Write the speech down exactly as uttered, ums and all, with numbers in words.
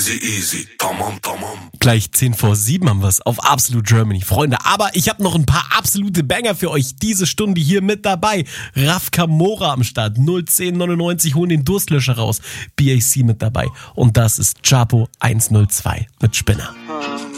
Easy, tamam, tamam. Gleich zehn vor sieben haben wir es auf Absolute Germany. Freunde, aber ich habe noch ein paar absolute Banger für euch diese Stunde hier mit dabei. Raf Camora am Start, null zehn neunundneunzig, holen den Durstlöscher raus. B A C mit dabei. Und das ist Chapo hundertzwei mit Spinner.